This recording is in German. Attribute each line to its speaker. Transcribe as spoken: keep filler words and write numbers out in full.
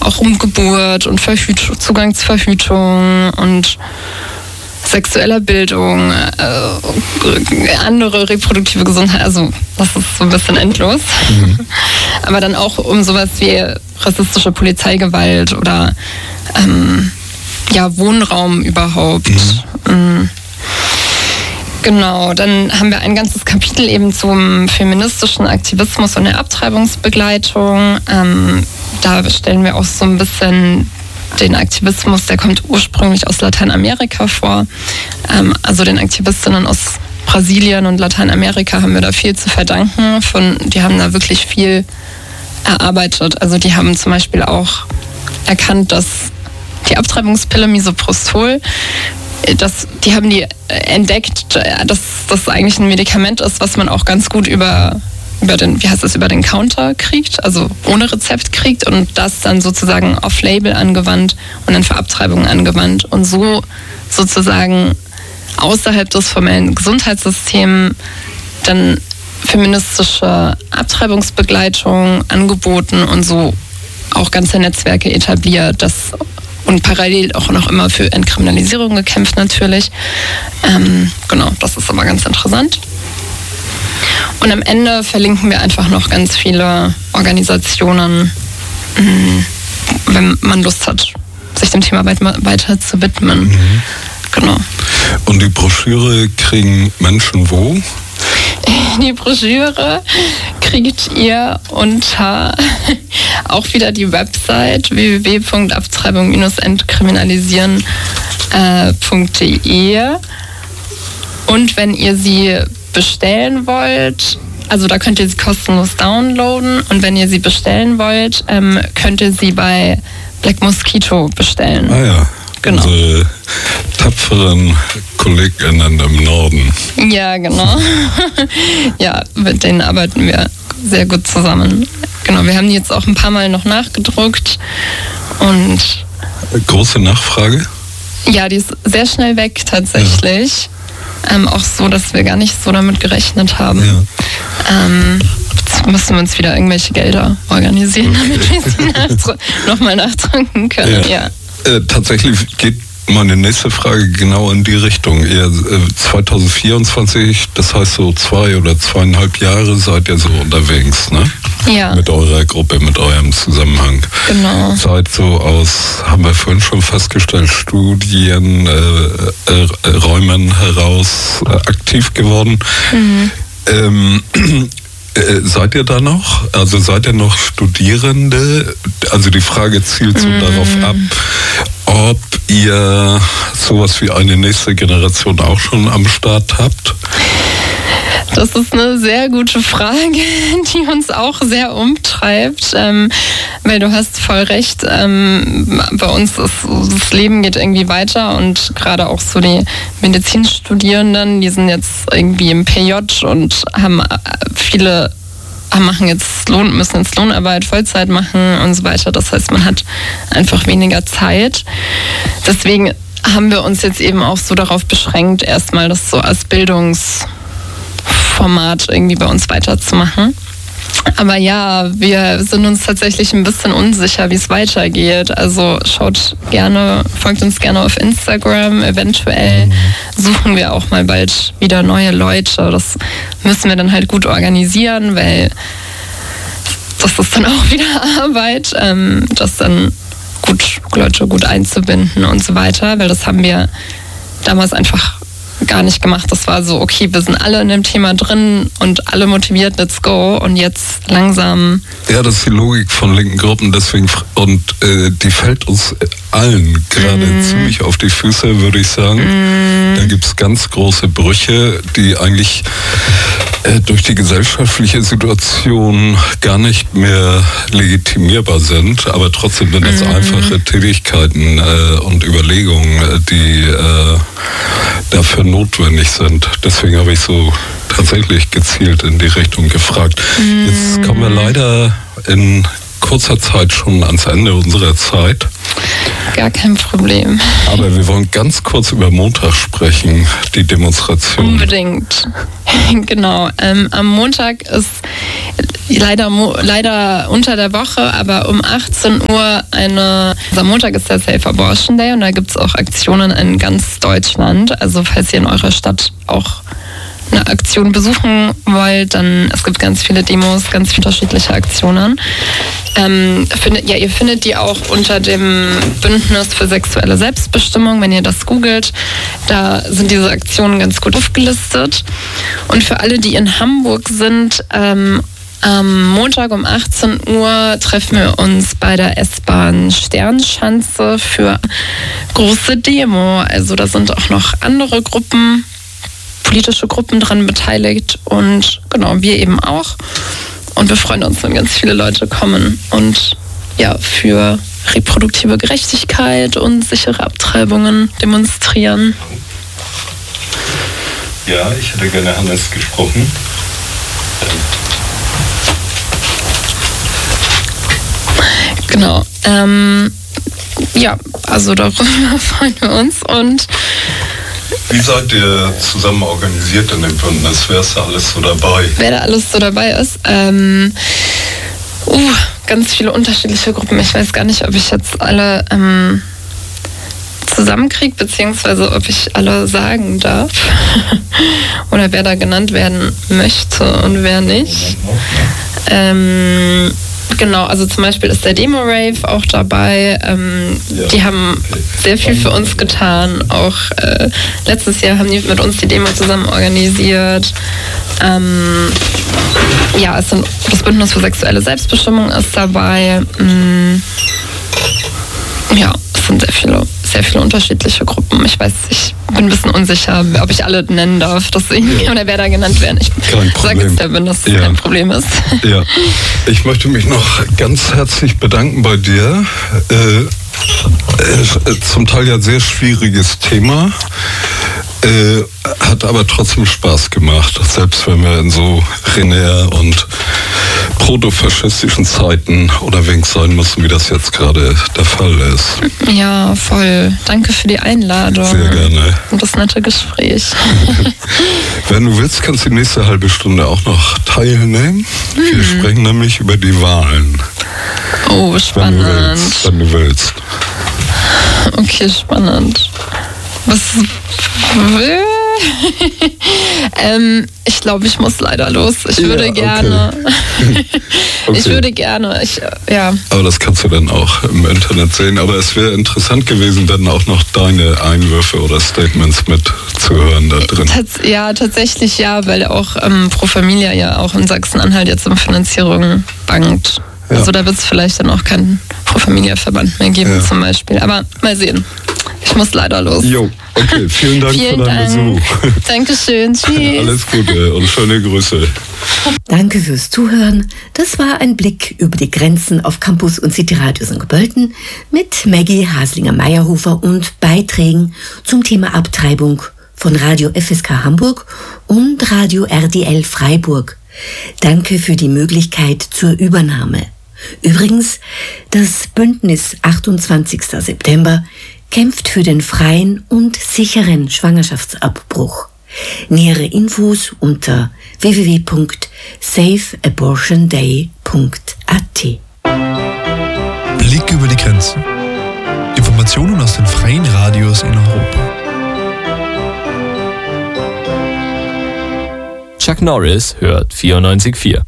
Speaker 1: auch um Geburt und Verhütung, Zugang zur Verhütung und sexueller Bildung, äh, andere reproduktive Gesundheit, also das ist so ein bisschen endlos. Mhm. Aber dann auch um sowas wie rassistische Polizeigewalt oder ähm, ja, Wohnraum überhaupt. Mhm. Genau, dann haben wir ein ganzes Kapitel eben zum feministischen Aktivismus und der Abtreibungsbegleitung. Ähm, da stellen wir auch so ein bisschen den Aktivismus, der kommt ursprünglich aus Lateinamerika vor. Ähm, also den Aktivistinnen aus Brasilien und Lateinamerika haben wir da viel zu verdanken. Von, die haben da wirklich viel erarbeitet. Also die haben zum Beispiel auch erkannt, dass die Abtreibungspille Misoprostol, das, die haben die entdeckt, dass das eigentlich ein Medikament ist, was man auch ganz gut über über den, wie heißt das, über den Counter kriegt, also ohne Rezept kriegt und das dann sozusagen off-label angewandt und dann für Abtreibungen angewandt und so sozusagen außerhalb des formellen Gesundheitssystems dann feministische Abtreibungsbegleitung angeboten und so auch ganze Netzwerke etabliert, das und parallel auch noch immer für Entkriminalisierung gekämpft natürlich. Ähm, genau, das ist aber ganz interessant. Und am Ende verlinken wir einfach noch ganz viele Organisationen, wenn man Lust hat, sich dem Thema weiter zu widmen. Mhm. Genau.
Speaker 2: Und die Broschüre kriegen Menschen wo?
Speaker 1: Die Broschüre kriegt ihr unter auch wieder die Website w w w punkt abtreibung entkriminalisieren punkt d e. Und wenn ihr sie bestellen wollt, also da könnt ihr sie kostenlos downloaden und wenn ihr sie bestellen wollt, ähm, könnt ihr sie bei Black Mosquito bestellen.
Speaker 2: Ah ja,
Speaker 1: genau.
Speaker 2: Unsere tapferen KollegInnen im Norden.
Speaker 1: Ja, genau. Ja, mit denen arbeiten wir sehr gut zusammen. Genau, wir haben die jetzt auch ein paar Mal noch nachgedruckt und...
Speaker 2: Große Nachfrage?
Speaker 1: Ja, die ist sehr schnell weg tatsächlich. Ja. Ähm, auch so, dass wir gar nicht so damit gerechnet haben. Ja. Ähm, jetzt müssen wir uns wieder irgendwelche Gelder organisieren, okay, damit wir sie nachdru- nochmal nachdrücken können. Ja.
Speaker 2: Ja. Äh, tatsächlich geht meine nächste Frage genau in die Richtung. Ihr äh, zwanzig vierundzwanzig, das heißt so zwei oder zweieinhalb Jahre seid ihr so unterwegs, ne?
Speaker 1: Ja.
Speaker 2: Mit eurer Gruppe, mit eurem Zusammenhang.
Speaker 1: Genau.
Speaker 2: Seid so aus, haben wir vorhin schon festgestellt, Studien, äh, äh, Räumen heraus äh, aktiv geworden. Mhm. Ähm, äh, seid ihr da noch? Also seid ihr noch Studierende? Also die Frage zielt so mhm. darauf ab, ob ihr sowas wie eine nächste Generation auch schon am Start habt?
Speaker 1: Das ist eine sehr gute Frage, die uns auch sehr umtreibt, ähm, weil du hast voll recht, ähm, bei uns ist das Leben geht irgendwie weiter und gerade auch so die Medizinstudierenden, die sind jetzt irgendwie im P J und haben viele machen jetzt Lohn, müssen jetzt Lohnarbeit, Vollzeit machen und so weiter. Das heißt, man hat einfach weniger Zeit. Deswegen haben wir uns jetzt eben auch so darauf beschränkt, erstmal das so als Bildungsformat irgendwie bei uns weiterzumachen. Aber ja, wir sind uns tatsächlich ein bisschen unsicher, wie es weitergeht. Also schaut gerne, folgt uns gerne auf Instagram. Eventuell suchen wir auch mal bald wieder neue Leute. Das müssen wir dann halt gut organisieren, weil das ist dann auch wieder Arbeit, das dann gut Leute gut einzubinden und so weiter. Weil das haben wir damals einfach gar nicht gemacht. Das war so, okay, wir sind alle in dem Thema drin und alle motiviert, let's go. Und jetzt langsam...
Speaker 2: Ja, das ist die Logik von linken Gruppen. Deswegen und äh, die fällt uns allen gerade mm. ziemlich auf die Füße, würde ich sagen. Mm. Da gibt es ganz große Brüche, die eigentlich äh, durch die gesellschaftliche Situation gar nicht mehr legitimierbar sind. Aber trotzdem sind das mm. einfache Tätigkeiten äh, und Überlegungen, die äh, dafür notwendig sind. Deswegen habe ich so tatsächlich gezielt in die Richtung gefragt. Mm. Jetzt kommen wir leider in kurzer Zeit schon ans Ende unserer Zeit.
Speaker 1: Gar kein Problem.
Speaker 2: Aber wir wollen ganz kurz über Montag sprechen, die Demonstration.
Speaker 1: Unbedingt. Genau. Ähm, am Montag ist leider, leider unter der Woche, aber um achtzehn Uhr eine, also am Montag ist der Safe Abortion Day und da gibt es auch Aktionen in ganz Deutschland. Also falls ihr in eurer Stadt auch eine Aktion besuchen wollt, dann es gibt ganz viele Demos, ganz viele unterschiedliche Aktionen. Ähm, findet, ja, ihr findet die auch unter dem Bündnis für sexuelle Selbstbestimmung, wenn ihr das googelt. Da sind diese Aktionen ganz gut aufgelistet. Und für alle, die in Hamburg sind, ähm, am Montag um achtzehn Uhr treffen wir uns bei der S-Bahn Sternschanze für große Demo. Also da sind auch noch andere Gruppen, politische Gruppen dran beteiligt und genau, wir eben auch. Und wir freuen uns, wenn ganz viele Leute kommen und ja, für reproduktive Gerechtigkeit und sichere Abtreibungen demonstrieren.
Speaker 2: Ja, ich hätte gerne Hannes gesprochen.
Speaker 1: Genau. Ähm, ja, also darüber freuen wir uns und
Speaker 2: wie seid ihr zusammen organisiert in dem Bündnis? Wer ist da alles so dabei?
Speaker 1: Wer da alles so dabei ist? Ähm, uh, ganz viele unterschiedliche Gruppen. Ich weiß gar nicht, ob ich jetzt alle ähm, zusammenkriege, beziehungsweise ob ich alle sagen darf. Oder wer da genannt werden möchte und wer nicht. Ähm, Genau, also zum Beispiel ist der Demo-Rave auch dabei. Ähm, ja. Die haben okay. sehr viel für uns getan. Auch äh, letztes Jahr haben die mit uns die Demo zusammen organisiert. Ähm, ja, es sind, das Bündnis für sexuelle Selbstbestimmung ist dabei. Ähm, ja, es sind sehr viele, sehr viele unterschiedliche Gruppen. Ich weiß, ich bin ein bisschen unsicher, ob ich alle nennen darf, deswegen, ja. Oder wer da genannt werden. Ich sage jetzt der, wenn das ja. kein Problem ist.
Speaker 2: Ja, ich möchte mich noch ganz herzlich bedanken bei dir. Äh, äh, zum Teil ja sehr schwieriges Thema. Äh, hat aber trotzdem Spaß gemacht, selbst wenn wir in so renär und protofaschistischen Zeiten unterwegs sein müssen, wie das jetzt gerade der Fall ist.
Speaker 1: Ja, voll. Danke für die Einladung.
Speaker 2: Sehr gerne.
Speaker 1: Und das nette Gespräch.
Speaker 2: Wenn du willst, kannst du die nächste halbe Stunde auch noch teilnehmen. Hm. Wir sprechen nämlich über die Wahlen.
Speaker 1: Oh, spannend.
Speaker 2: Wenn du willst. Wenn du willst.
Speaker 1: Okay, spannend. Was ähm, ich glaube, ich muss leider los. Ich würde ja, gerne. Okay. Okay. Ich würde gerne. Ich, ja.
Speaker 2: Aber das kannst du dann auch im Internet sehen. Aber es wäre interessant gewesen, dann auch noch deine Einwürfe oder Statements mitzuhören da drin.
Speaker 1: Tats- ja, tatsächlich ja, weil auch ähm, Pro Familia ja auch in Sachsen-Anhalt jetzt um Finanzierung bangt. Ja. Also da wird es vielleicht dann auch keinen Pro Familia-Verband mehr geben, ja. zum Beispiel. Aber mal sehen. Ich muss leider los.
Speaker 2: Jo, okay, vielen Dank
Speaker 1: vielen
Speaker 2: für deinen
Speaker 1: Dank.
Speaker 2: Besuch.
Speaker 1: Dankeschön, tschüss.
Speaker 2: Alles Gute und schöne Grüße.
Speaker 3: Danke fürs Zuhören. Das war ein Blick über die Grenzen auf Campus und City Radio Sankt Pölten mit Maggie Haslinger-Meyerhofer und Beiträgen zum Thema Abtreibung von Radio F S K Hamburg und Radio R D L Freiburg. Danke für die Möglichkeit zur Übernahme. Übrigens, das Bündnis achtundzwanzigster September kämpft für den freien und sicheren Schwangerschaftsabbruch. Nähere Infos unter w w w punkt safe abortion day punkt a t.
Speaker 4: Blick über die Grenzen. Informationen aus den freien Radios in Europa.
Speaker 5: Chuck Norris hört vierundneunzig Komma vier.